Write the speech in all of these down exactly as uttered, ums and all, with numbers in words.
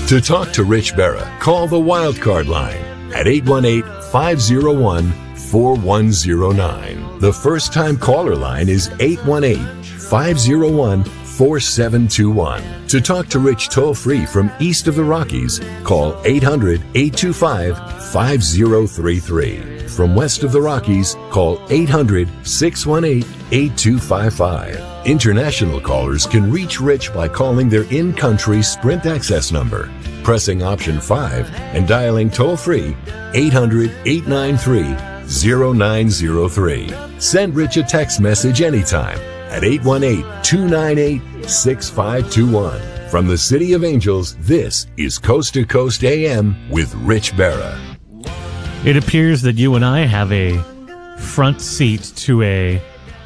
To talk to Rich Berra, call the Wildcard line at eight one eight, five oh one, four one oh nine. The first-time caller line is eight one eight, five oh one, four seven two one. To talk to Rich toll-free from east of the Rockies, call eight hundred, eight two five, five oh three three. From west of the Rockies, call eight hundred, six one eight, eight two five five. International callers can reach Rich by calling their in-country Sprint access number, pressing option five, and dialing toll-free eight hundred, eight nine three, oh nine oh three. Send Rich a text message anytime at eight one eight, two nine eight, six five two one. From the City of Angels, this is Coast to Coast A M with Rich Berra. It appears that you and I have a front seat to a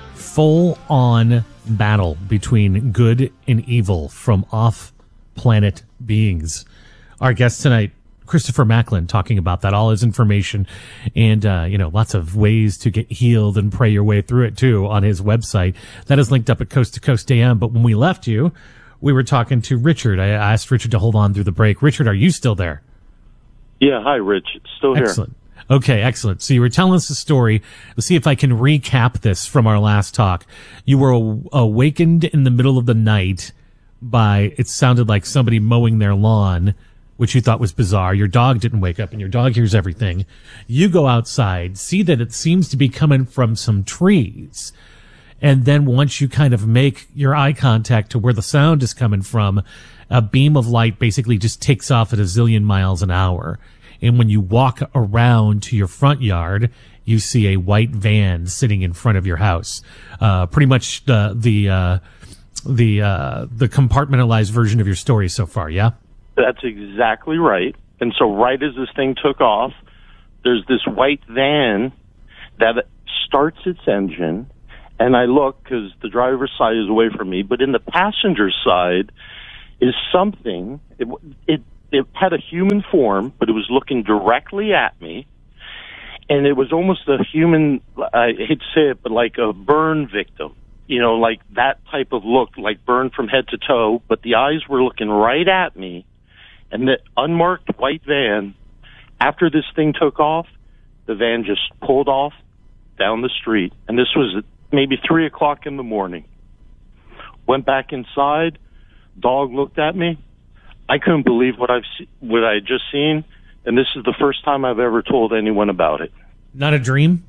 full-on battle between good and evil from off-planet beings. Our guest tonight, Christopher Macklin, talking about that, all his information, and, uh, you know, lots of ways to get healed and pray your way through it, too, on his website. That is linked up at Coast to Coast A M. But when we left you, we were talking to Richard. I asked Richard to hold on through the break. Richard, are you still there? Yeah, hi, Rich. Still here. Excellent. Okay, excellent. So you were telling us a story. Let's see if I can recap this from our last talk. You were aw- awakened in the middle of the night by, it sounded like somebody mowing their lawn, which you thought was bizarre. Your dog didn't wake up, and your dog hears everything. You go outside, see that it seems to be coming from some trees. And then once you kind of make your eye contact to where the sound is coming from, a beam of light basically just takes off at a zillion miles an hour. And when you walk around to your front yard, you see a white van sitting in front of your house. Uh, pretty much the, the, uh, the, uh, the compartmentalized version of your story so far, yeah? That's exactly right. And so right as this thing took off, there's this white van that starts its engine, and I look because the driver's side is away from me, but in the passenger side is something. It, it it had a human form, but it was looking directly at me, and it was almost a human. I hate to say it, but like a burn victim. You know, like that type of look, like burned from head to toe. But the eyes were looking right at me. And the unmarked white van, after this thing took off, the van just pulled off down the street. And this was maybe three o'clock in the morning. Went back inside. Dog looked at me. I couldn't believe what I've se- what I had just seen. And this is the first time I've ever told anyone about it. Not a dream?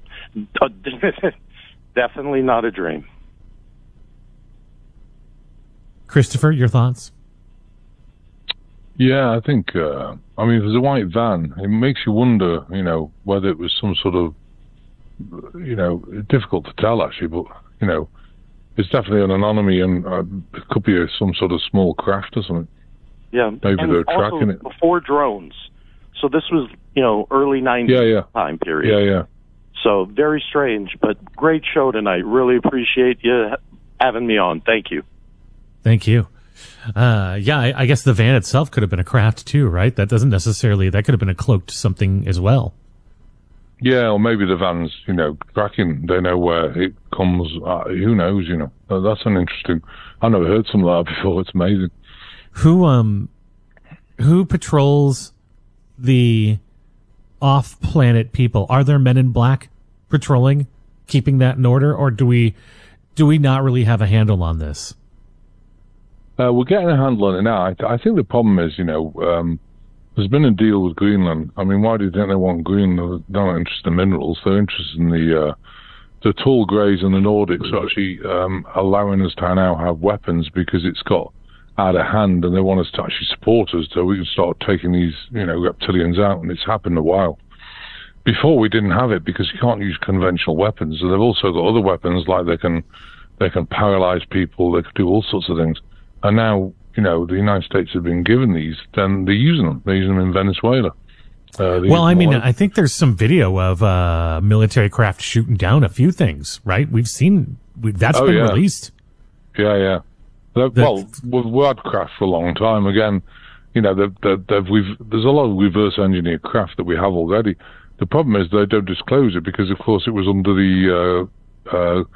Definitely not a dream. Christopher, your thoughts? Yeah, I think, uh, I mean, if there's a white van, it makes you wonder, you know, whether it was some sort of, you know, difficult to tell actually, but, you know, it's definitely an anomaly and uh, it could be a, some sort of small craft or something. Yeah. Maybe and they're also tracking it. Before drones. So this was, you know, early nineties yeah, yeah. time period. Yeah, yeah. So very strange, but great show tonight. Really appreciate you having me on. Thank you. Thank you. Uh, yeah, I, I guess the van itself could have been a craft too, right? That doesn't necessarily, that could have been a cloaked something as well. Yeah, or maybe the van's, you know, tracking. They know where it comes. Uh, who knows, you know. Uh, that's an interesting, I never heard something like that before. It's amazing. Who, um, who patrols the off-planet people? Are there men in black patrolling, keeping that in order? Or do we, do we not really have a handle on this? Uh, we're getting a handle on it now. I, th- I think the problem is, you know, um, there's been a deal with Greenland. I mean, why do you think they want Greenland? They're not interested in minerals. They're interested in the uh, the tall greys and the Nordics are actually um, allowing us to now have weapons because it's got out of hand, and they want us to actually support us so we can start taking these, you know, reptilians out. And it's happened a while. Before we didn't have it because you can't use conventional weapons. So they've also got other weapons like they can they can paralyze people. They can do all sorts of things. And now, you know, the United States have been given these, then they're using them. They're using them in Venezuela. Uh, well, I mean, like, I think there's some video of uh, military craft shooting down a few things, right? We've seen, we've, that's oh, been yeah. released. Yeah, yeah. The, well, we've, we've had craft for a long time. Again, you know, they've, they've, they've, we've, there's a lot of reverse engineered craft that we have already. The problem is they don't disclose it because, of course, it was under the uh, uh,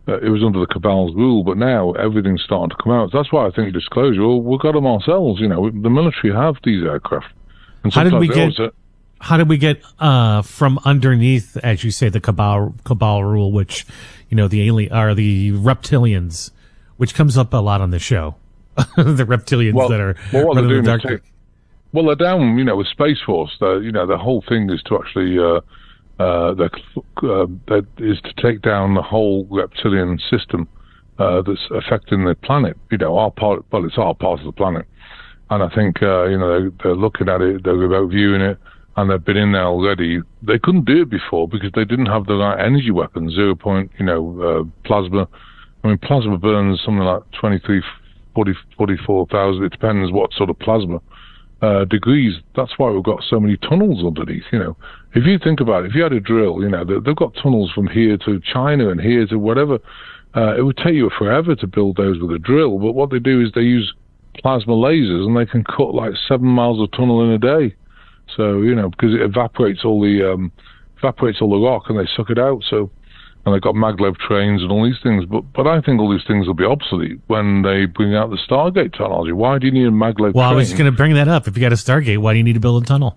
uh, it was under the cabal's rule, but now everything's starting to come out. That's why I think disclosure, well, we've got them ourselves, you know, the military have these aircraft. And how did we get, also, how did we get, uh, from underneath, as you say, the cabal, cabal rule, which, you know, the alien, are the reptilians, which comes up a lot on the show. The reptilians well, that are well, what running they're the doing dark. is take, well, they're down, you know, with Space Force. They're, you know, the whole thing is to actually, uh, uh, that, uh, that is to take down the whole reptilian system, uh, that's affecting the planet. You know, our part, well, it's our part of the planet. And I think, uh, you know, they're, they're looking at it, they're remote viewing it, and they've been in there already. They couldn't do it before because they didn't have the right energy weapons, zero point, you know, uh, plasma. I mean, plasma burns something like twenty-three, forty, forty-four thousand, it depends what sort of plasma, uh, degrees. That's why we've got so many tunnels underneath, you know. If you think about it, if you had a drill, you know, they, they've got tunnels from here to China and here to whatever. Uh, it would take you forever to build those with a drill, but what they do is they use plasma lasers and they can cut like seven miles of tunnel in a day. So, you know, because it evaporates all the, um, evaporates all the rock and they suck it out. So, and they've got maglev trains and all these things, but, but I think all these things will be obsolete when they bring out the Stargate technology. Why do you need a maglev Well, train? I was going to bring that up. If you got a Stargate, why do you need to build a tunnel?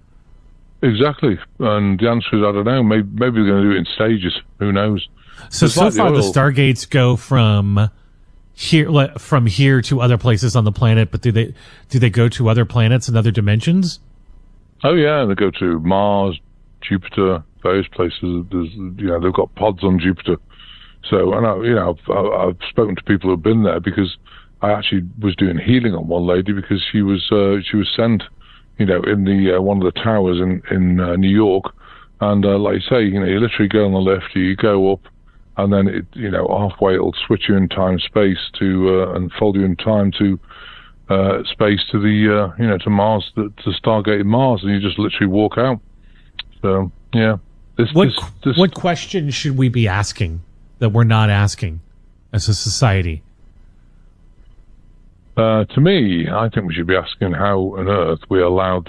Exactly. And the answer is, I don't know. Maybe, maybe they're going to do it in stages. Who knows? So, It's so like the far the oil. Stargates go from here, le- from here to other places on the planet, but do they, do they go to other planets and other dimensions? Oh yeah, they go to Mars, Jupiter, various places. There's, you know, they've got pods on Jupiter. So, and I, you know, I've, I've spoken to people who've been there because I actually was doing healing on one lady because she was, uh, she was sent, you know, in the, uh, one of the towers in, in, uh, New York. And, uh, like you say, you know, you literally go on the left, you go up, and then it, you know, halfway it'll switch you in time space to, uh, and fold you in time to, uh, space to the, uh, you know, to Mars, to, to Stargate Mars, and you just literally walk out. So, yeah. This, What, this, this, what questions should we be asking that we're not asking as a society? uh, to me, I think we should be asking how on earth we allowed this